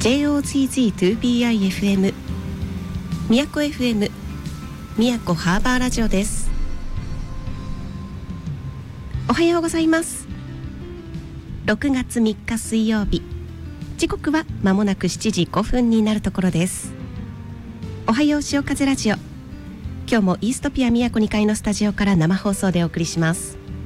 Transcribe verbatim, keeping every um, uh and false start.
ジェイオージージーツービーアイエフエム 宮古 エフエム 宮古ハーバーラジオです。おはようございます。ろくがつみっか水曜日、時刻は間もなくしちじごふんになるところです。おはよう潮風ラジオ、今日もイーストピア宮古にかいのスタジオから生放送でお送りします。